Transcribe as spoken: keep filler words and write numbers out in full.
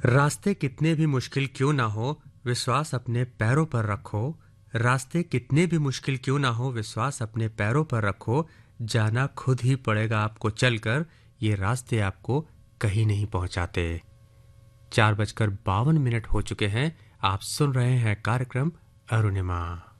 रास्ते कितने भी मुश्किल क्यों ना हो, विश्वास अपने पैरों पर रखो। रास्ते कितने भी मुश्किल क्यों ना हो, विश्वास अपने पैरों पर रखो। जाना खुद ही पड़ेगा आपको चलकर, ये रास्ते आपको कहीं नहीं पहुंचाते। चार बजकर बावन मिनट हो चुके हैं। आप सुन रहे हैं कार्यक्रम अरुणिमा।